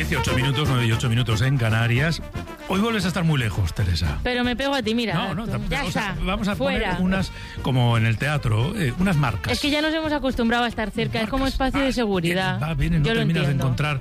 18 minutos, 9 y 8 minutos en Canarias. Hoy vuelves a estar muy lejos, Teresa. Pero me pego a ti, mira. No, Ya está. Vamos a fuera. poner unas, como en el teatro, unas marcas. Es que ya nos hemos acostumbrado a estar cerca, es como espacio de seguridad. Va bien, no Yo lo terminas de entiendo. encontrar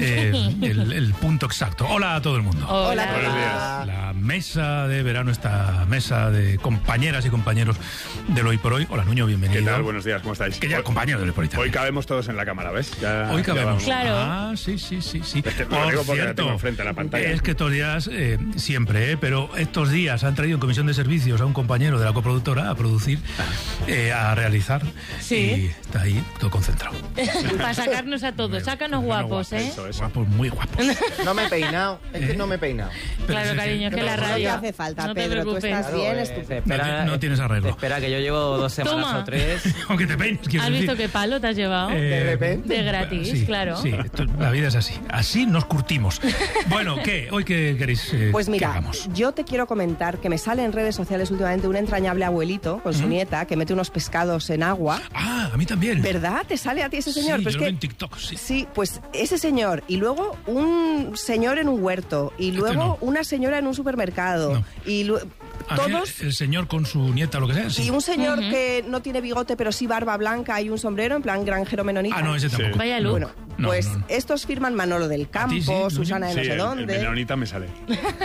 el punto exacto. Hola a todo el mundo. Hola. Buenos días. La mesa de verano, esta mesa de compañeras y compañeros del Hoy por Hoy. Hola, Nuño, bienvenido. ¿Qué tal? Buenos días, ¿cómo estáis? Que ya compañero del Hoy por Hoy también. Hoy cabemos todos en la cámara, ¿ves? Hoy cabemos. vamos. Claro. Ah, sí. Lo digo porque la tengo enfrente a la pantalla. Es que estos días, siempre, pero estos días han traído en comisión de servicios a un compañero de la coproductora a producir, a realizar. Sí. Y está ahí todo concentrado. Para sacarnos a todos. Sácanos guapos, ¿eh? Eso. Guapos, muy guapos. No me he peinado, es que no me he peinado. Pero Claro, sí, cariño, es que la No te radio. hace falta, No te Pedro, tú preocupes. estás bien, estupendo. No tienes arreglo. Espera, que yo llevo 2 semanas Toma. o 3. Aunque te peines, quiero ¿Has decir. visto qué palo te has llevado? De repente. De gratis, Sí, claro. Sí, la vida es así. Así nos curtimos. Bueno, ¿qué? ¿Hoy qué queréis Pues que mira, hagamos? yo te quiero comentar que me sale en redes sociales últimamente un entrañable abuelito con su nieta que mete unos pescados en agua. Ah, a mí también. ¿Verdad? ¿Te sale a ti ese señor? Sí, Pues yo que lo veo en TikTok, sí. Sí, pues ese señor y luego un señor en un huerto y luego no. una señora en un supermercado No. y A mí todos el señor con su nieta, lo que sea, sí. y un señor que no tiene bigote pero sí barba blanca y un sombrero en plan granjero menonita. Ah, no, ese tampoco. Vaya look. Bueno, No, pues no. estos firman Manolo del Campo, ti sí, Nuño? Susana de Sí, no sé el dónde. menonita me sale.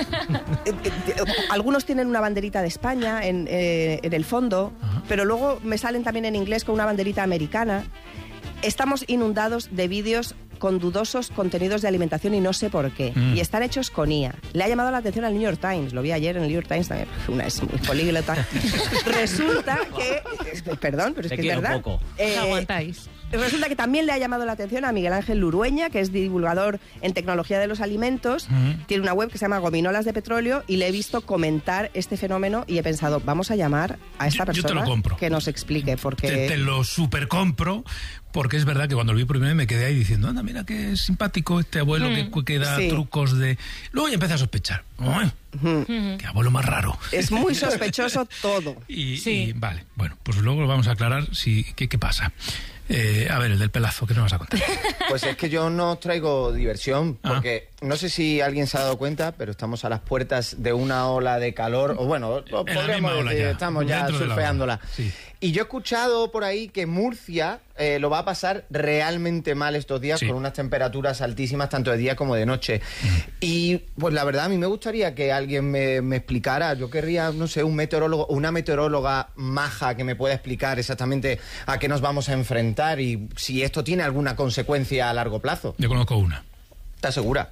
Algunos tienen una banderita de España en el fondo, pero luego me salen también en inglés con una banderita americana. Estamos inundados de vídeos con dudosos contenidos de alimentación y no sé por qué. Y están hechos con IA. Le ha llamado la atención al New York Times. Lo vi ayer en el New York Times también. Una es muy políglota. Resulta que... Perdón, pero es Te que es quiero verdad. poco. ¿Os aguantáis? Resulta que también le ha llamado la atención a Miguel Ángel Lurueña, que es divulgador en tecnología de los alimentos. Tiene una web que se llama Gominolas de Petróleo y le he visto comentar este fenómeno y he pensado, vamos a llamar a esta Yo te persona lo compro. que nos explique, porque... Te lo super compro, porque es verdad que cuando lo vi por primera vez me quedé ahí diciendo, anda, mira qué simpático este abuelo que da Sí. trucos de... Luego ya empecé a sospechar. ¡Uy! Qué abuelo más raro. Es muy sospechoso todo. Y vale, bueno, pues luego lo vamos a aclarar qué pasa. A ver, el del pelazo, ¿qué nos vas a contar? Pues es que yo no os traigo diversión, porque no sé si alguien se ha dado cuenta, pero estamos a las puertas de una ola de calor, o bueno, En la podríamos misma ola decir, ya, estamos ya dentro de la surfeándola. ola, sí. Y yo he escuchado por ahí que Murcia lo va a pasar realmente mal estos días, Sí. con unas temperaturas altísimas tanto de día como de noche. Y pues la verdad a mí me gustaría que alguien me explicara, yo querría, no sé, un meteorólogo o una meteoróloga maja que me pueda explicar exactamente a qué nos vamos a enfrentar y si esto tiene alguna consecuencia a largo plazo. Yo conozco una. ¿Estás segura?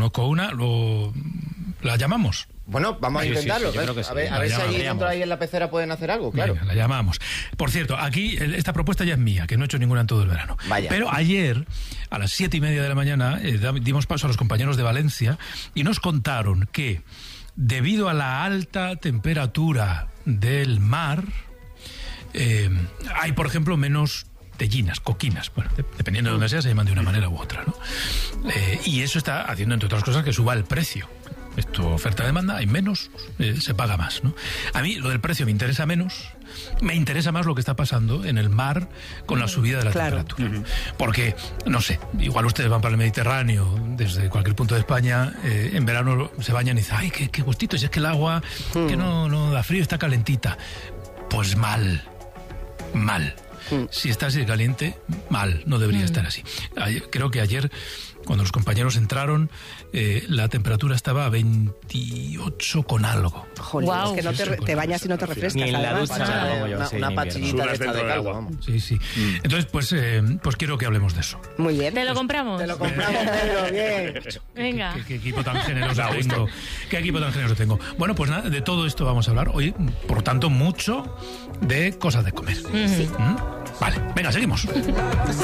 ¿La llamamos? Bueno, vamos a Sí, sí, intentarlo. sí, yo creo que sí. A ver La si allí llamamos. dentro ahí en la pecera pueden hacer algo, claro. Venga, la llamamos. Por cierto, aquí esta propuesta ya es mía, que no he hecho ninguna en todo el verano. Vaya. Pero ayer, a las 7:30 de la mañana, dimos paso a los compañeros de Valencia y nos contaron que, debido a la alta temperatura del mar, hay, por ejemplo, menos tellinas, coquinas. Bueno, dependiendo de donde sea, se llaman de una manera u otra, ¿no? Y eso está haciendo, entre otras cosas, que suba el precio. Esto, oferta-demanda, hay menos, se paga más, ¿no? A mí lo del precio me interesa menos, me interesa más lo que está pasando en el mar con la subida de la Claro. temperatura. Porque, no sé, igual ustedes van para el Mediterráneo, desde cualquier punto de España, en verano se bañan y dicen, ay, qué gustito, si es que el agua que no da frío, está calentita. Pues mal. Si está así de caliente, mal, no debería estar así. Creo que ayer, cuando los compañeros entraron, la temperatura estaba a 28 con algo. Jolín, Guau. es que no te bañas y no te refrescas. Ni en la además. ducha me pongo yo, Una, sí, una en pastillita invierno. de esta Sudas de dentro del caldo, agua. vamos. Sí. Entonces, pues quiero que hablemos de eso. Muy bien. ¿Te lo compramos? Te lo compramos, Pedro, bien. Venga. ¿Qué equipo tan generoso tengo? ¿Qué equipo tan generoso tengo? Bueno, pues nada, de todo esto vamos a hablar hoy, por tanto, mucho de cosas de comer. ¿Mm? Vale, venga, seguimos.